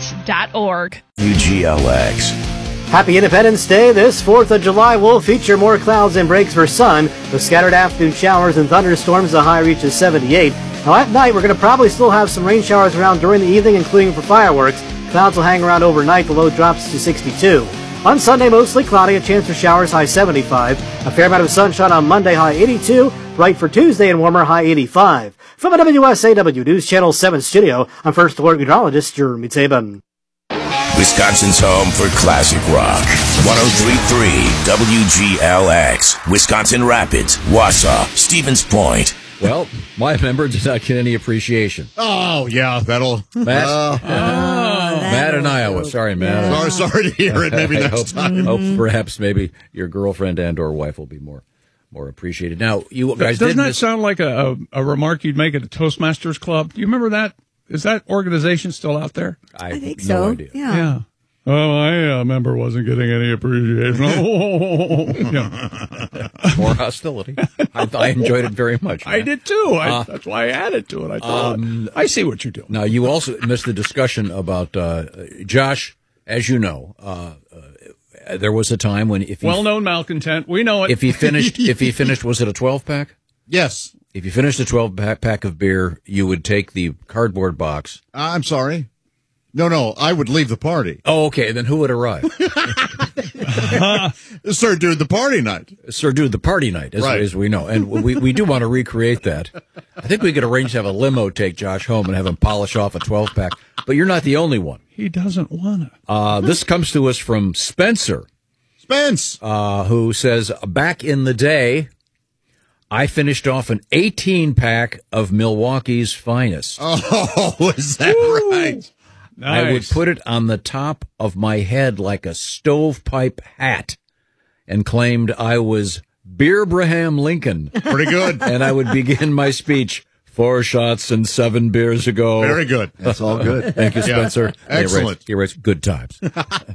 www.independence.org. WGLX. Happy Independence Day. This 4th of July will feature more clouds and breaks for sun, with scattered afternoon showers and thunderstorms. The high reaches 78. Now at night, we're going to probably still have some rain showers around during the evening, including for fireworks. Clouds will hang around overnight. The low drops to 62. On Sunday, mostly cloudy, a chance for showers, high 75. A fair amount of sunshine on Monday, high 82. Bright for Tuesday and warmer, high 85. From the WSAW News Channel 7 studio, I'm First Alert Meteorologist Jeremy Taban. Wisconsin's home for classic rock. 103.3 WGLX. Wisconsin Rapids, Wausau, Stevens Point. Well, my member did not get any appreciation. Oh, yeah, that'll... Matt, Matt in Iowa. Sorry, Matt. Yeah. Sorry to hear it. Maybe next time. Hope perhaps maybe your girlfriend and or wife will be more appreciated. Now, you guys doesn't that sound like a remark you'd make at a Toastmasters club? Do you remember that? Is that organization still out there? I think no so. Idea. Yeah. Well, my member wasn't getting any appreciation. Yeah. More hostility. I enjoyed it very much. I did too. That's why I added to it. I thought, I see what you're doing. Now, you also missed the discussion about Josh. As you know, there was a time when well-known malcontent. We know it. If he finished, was it a 12-pack? Yes. If you finished a 12-pack of beer, you would take the cardboard box. I'm sorry. No, I would leave the party. Oh, okay. Then who would arrive? Sir, dude, the party night. Sir, dude, the party night, as we know. And we do want to recreate that. I think we could arrange to have a limo take Josh home and have him polish off a 12-pack. But you're not the only one. He doesn't want to. This comes to us from Spencer. Spence. Who says, back in the day, I finished off an 18-pack of Milwaukee's Finest. Oh, is that right? Nice. I would put it on the top of my head like a stovepipe hat and claimed I was Beerbraham Lincoln. Pretty good. And I would begin my speech, 4 shots and 7 beers ago. Very good. That's all good. Thank you, Spencer. Yeah. Excellent. He writes good times. an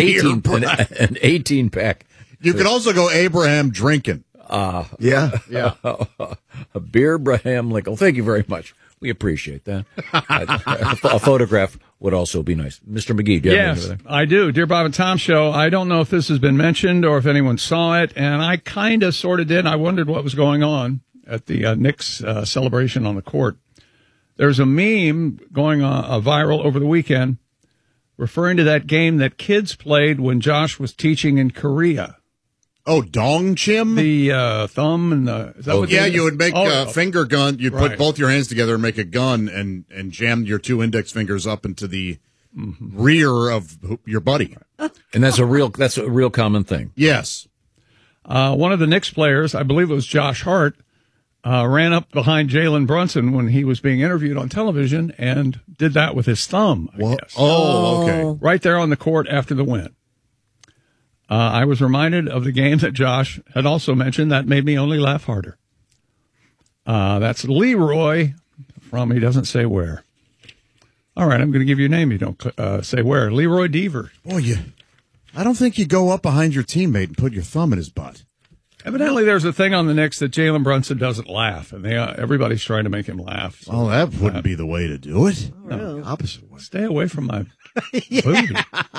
18-pack. You could also go Abraham drinking. Yeah. A Beerbraham Lincoln. Thank you very much. We appreciate that. A photograph would also be nice. Mr. McGee, do you have anything? Yes, I do. Dear Bob and Tom Show, I don't know if this has been mentioned or if anyone saw it, and I kind of sort of did. I wondered what was going on at the Knicks celebration on the court. There's a meme going viral over the weekend referring to that game that kids played when Josh was teaching in Korea. Oh, dong chim? The thumb and the... Is that what you would make a finger gun. You'd right. put both your hands together and make a gun and jam your 2 index fingers up into the rear of your buddy. And that's a real common thing. Yes. One of the Knicks players, I believe it was Josh Hart, ran up behind Jalen Brunson when he was being interviewed on television and did that with his thumb, I guess. Oh, okay. Right there on the court after the win. I was reminded of the game that Josh had also mentioned that made me only laugh harder. That's Leroy from, he doesn't say where. All right, I'm going to give you a name. You don't say where. Leroy Deaver. Boy, I don't think you go up behind your teammate and put your thumb in his butt. Evidently, there's a thing on the Knicks that Jalen Brunson doesn't laugh, and everybody's trying to make him laugh. So that wouldn't be the way to do it. No, opposite way. Stay away from my booty.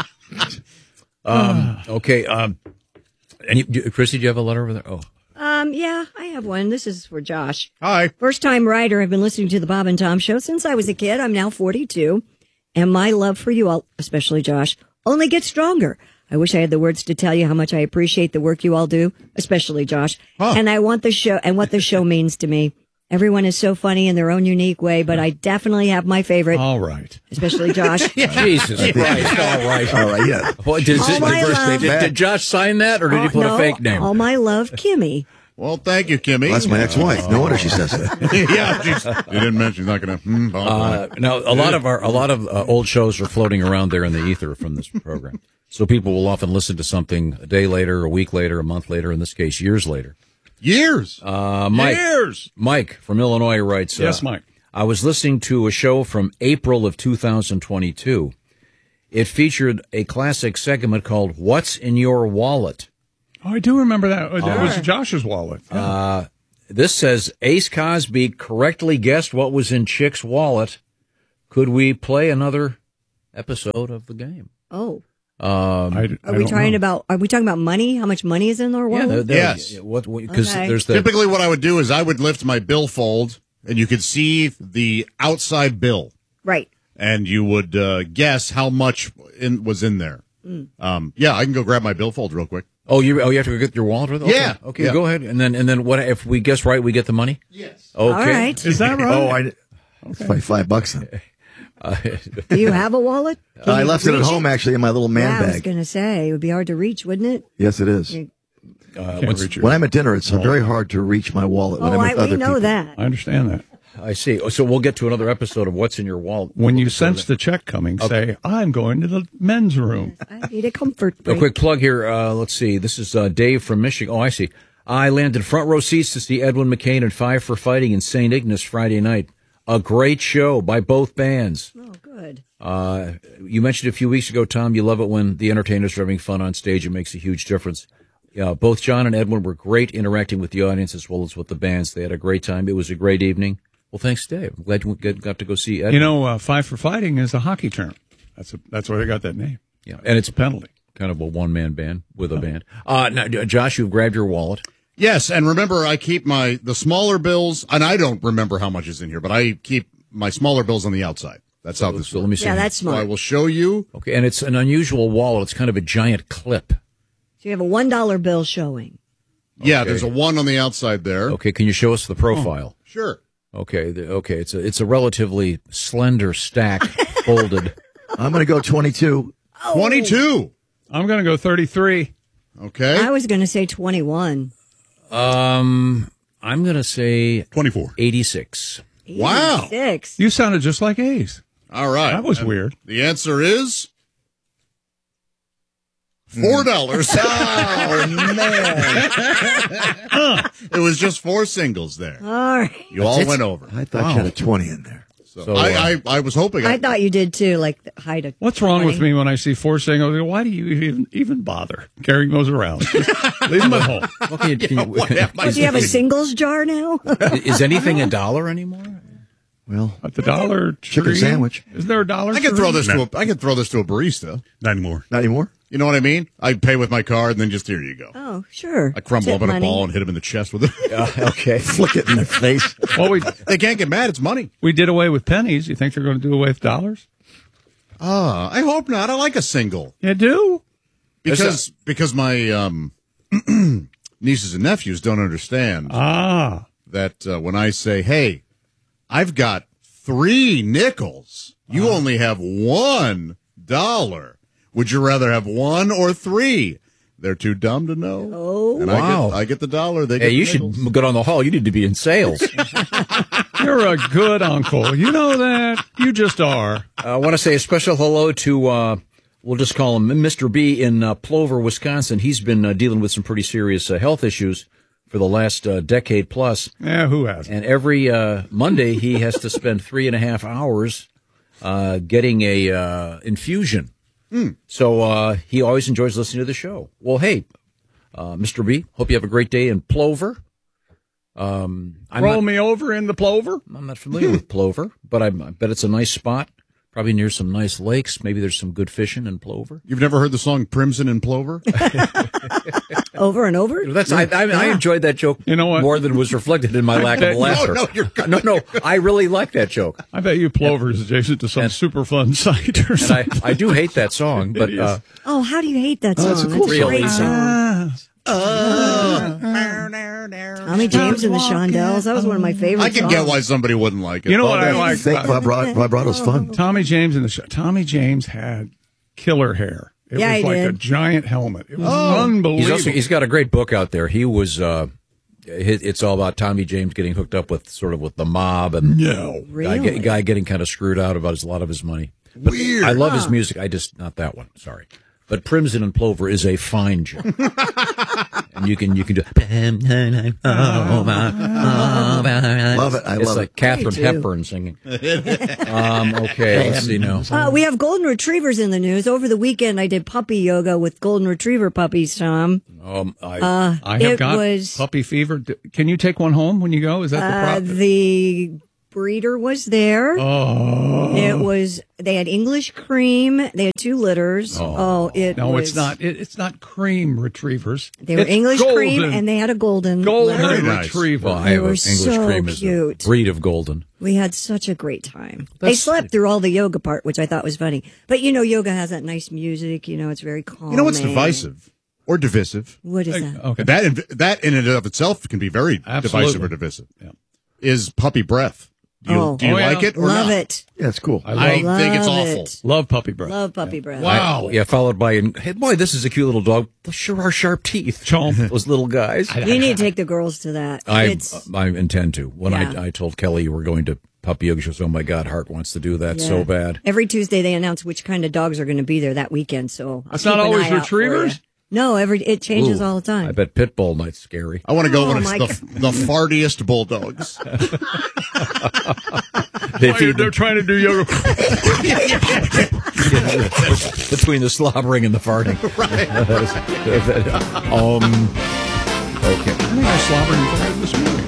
Okay. Chrissy, do you have a letter over there? Oh. Yeah, I have one. This is for Josh. Hi. First-time writer. I've been listening to the Bob and Tom Show since I was a kid. I'm now 42. And my love for you all, especially Josh, only gets stronger. I wish I had the words to tell you how much I appreciate the work you all do, especially Josh. And I want the show and what the show means to me. Everyone is so funny in their own unique way, but I definitely have my favorite. All right. Especially Josh. Jesus Christ. All right. Yeah. What, did Josh sign that, or did he put a fake name? All my love, Kimmy. Well, thank you, Kimmy. Well, that's my ex-wife. No wonder she says that. You didn't mention she's not going to. Now, a lot of old shows are floating around there in the ether from this program. So people will often listen to something a day later, a week later, a month later, in this case, years later. Years. Mike from Illinois writes, yes, Mike. I was listening to a show from April of 2022. It featured a classic segment called What's in Your Wallet? Oh, I do remember that. It was Josh's wallet. Yeah. This says, Ace Cosby correctly guessed what was in Chick's wallet. Could we play another episode of the game. Oh. Are we talking about money? How much money is in their wallet? Yes. Because Okay. there's the Typically, what I would do is I would lift my billfold, and you could see the outside bill, Right. and you would guess how much was in there. Yeah, I can go grab my billfold real quick. you have to go get your wallet with it? Okay. Yeah. Okay, Yeah. go ahead. And then what if we guess right, we get the money? Yes. Okay. All right. Is that right? It's like $5 then. Do you have a wallet? Can I you left it at reach home, actually, in my little man Yeah, I was bag. going to say, it would be hard to reach, wouldn't it? Yes, it is. Can't reach your- When I'm at dinner, it's very hard to reach my wallet when Oh, I'm with we other know people. that. I understand that. I see. So we'll get to another episode of What's in Your Wallet. When you sense the check coming, say, I'm going to the men's room. I need a comfort A break. quick plug here. Let's see. This is Dave from Michigan. Oh, I see. I landed front row seats to see Edwin McCain and Five for Fighting in St. Ignace Friday night. A great show by both bands. Oh, good. You mentioned a few weeks ago, Tom, you love it when the entertainers are having fun on stage. It makes a huge difference. Both John and Edwin were great interacting with the audience as well as with the bands. They had a great time. It was a great evening. Well, thanks, Dave. I'm glad you got to go see Edwin. You know, Five for Fighting is a hockey term. That's where they got that name. Yeah, and it's a penalty. Kind of a one-man band with a band. Now, Josh, you've grabbed your wallet. Yes, and remember, I keep the smaller bills, and I don't remember how much is in here, but I keep my smaller bills on the outside. That's how this So works. let me see. Yeah, that's So I smart. will show you. Okay, and it's an unusual wallet. It's kind of a giant clip. So you have a $1 bill showing. Yeah, Okay. there's a 1 on the outside there. Okay, can you show us the profile? Sure. Okay, okay. It's a relatively slender stack, folded. I'm going to go 22. 22. I'm going to go 33. Okay. I was going to say 21. I'm gonna say 24. 86. Wow. 6. You sounded just like Ace. All right. That was And weird. The answer is $4. Oh, man. It was just 4 singles there. All right. You all went over. I thought you had a 20 in there. So I was hoping. I thought you did too, like the height of. What's wrong 20. with me when I see 4 singles? I go, why do you even bother carrying those around? Just leave them at home. Well, can you, What, do you have a singles jar now? is anything $1 anymore? Well, At the Dollar chicken Tree? sandwich. Is there a Dollar I could Tree? throw this to I could throw this to a barista. Not anymore. Not anymore? You know what I mean? I pay with my card, and then just here you go. Oh, sure. I crumble Tip up in a money. ball and hit him in the chest with it. Okay. Flick it in the face. Well, They can't get mad. It's money. we did away with pennies. You think they're going to do away with dollars? I hope not. I like a single You do? because my nieces and nephews don't understand Ah. that when I say, "Hey, I've got 3 nickels. You only have $1. Would you rather have 1 or 3?" They're too dumb to know. Oh. And Wow. I get the dollar. They Hey, get you the should nickels. get on the hall. You need to be in sales. You're a good uncle. You know that? You just are. I want to say a special hello to, we'll just call him Mr. B in Plover, Wisconsin. He's been dealing with some pretty serious health issues for the last decade plus. Yeah, who hasn't? And every Monday, he has to spend 3.5 hours getting a infusion. So he always enjoys listening to the show. Well, hey, Mr. B, hope you have a great day in Plover. Roll me over in the plover? I'm not familiar with Plover, but I bet it's a nice spot. Probably near some nice lakes. Maybe there's some good fishing in Plover. You've never heard the song "Primson and Plover"? Over and over? I enjoyed that joke. You know what? More than was reflected in my lack of laughter. No, I really like that joke. I bet you Plover's adjacent to some super fun site or And something. I do hate that song, but Oh, how do you hate that song? that's a That's cool a song. great song. Tommy James and the Shondells. That was one of my favorites. I can get why somebody wouldn't like it. You know what I like? Fake vibrato's fun. Tommy James and Tommy James had killer hair. It Yeah, was he like a did. giant helmet. It was unbelievable. he's got a great book out there. He was it's all about Tommy James getting hooked up with the mob and Really? guy getting kind of screwed out about a lot of his money. But Weird. I love his music. I just not that one. Sorry. But Primson and Plover is a fine joke. And you can do Love it. I it's love like it. Catherine Me too. Hepburn singing. Okay, let's see now. We have golden retrievers in the news. Over the weekend, I did puppy yoga with golden retriever puppies, Tom. I have It got was- puppy fever. Can you take one home when you go? Is that the problem? The breeder was there. Oh. They had English cream. They had 2 litters. It's not. It's not cream retrievers. They were It's English golden. cream, and they had a golden Golden nice. retriever. Well, I have were English so cream as a cute. breed of golden. We had such a great time. They That's- slept through all the yoga part, which I thought was funny. But yoga has that nice music. It's very calm. You know what's divisive or divisive? What is that? Okay. That in and of itself can be very divisive or divisive. Yeah. Is puppy breath. Do you yeah. like it or Love not? it. Yeah, it's cool. I think it's Love awful. it. Love puppy breath. Love puppy breath. Wow. Yeah, followed by, hey, boy, this is a cute little dog. Sure are sharp teeth. Chomp. Those little guys. You need to take the girls to that. I It's intend to. When Yeah. I told Kelly you were going to puppy yoga, she goes, oh my God, Hart wants to do that yeah. so bad. Every Tuesday they announce which kind of dogs are going to be there that weekend. So It's I'll not keep an always eye out for retrievers? you. No, it changes Ooh, all the time. I bet pit bull night's scary. I want to go when it's my the fartiest bulldogs. They're trying to do yoga. Between the slobbering and the farting. Right. Okay. I think I slobbered and farted this morning.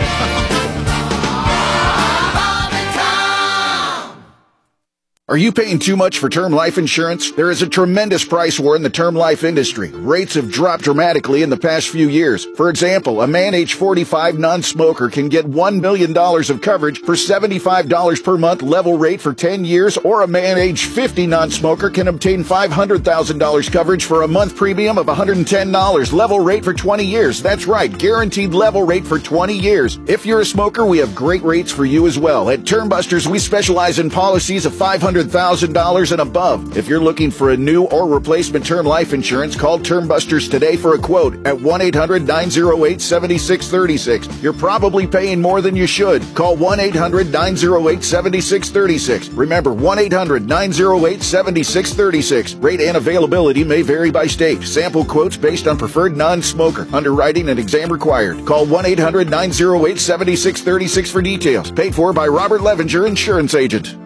Are you paying too much for term life insurance? There is a tremendous price war in the term life industry. Rates have dropped dramatically in the past few years. For example, a man age 45 non-smoker can get $1 million of coverage for $75 per month level rate for 10 years, or a man age 50 non-smoker can obtain $500,000 coverage for a month premium of $110 level rate for 20 years. That's right, guaranteed level rate for 20 years. If you're a smoker, we have great rates for you as well. At Term Busters, we specialize in policies of $500,000 and above. If you're looking for a new or replacement term life insurance, call Term Busters today for a quote at 1-800-908-7636. You're probably paying more than you should. Call 1-800-908-7636. Remember, 1-800-908-7636. Rate and availability may vary by state. Sample quotes based on preferred non-smoker. Underwriting and exam required. Call 1-800-908-7636 for details. Paid for by Robert Levinger, Insurance Agent.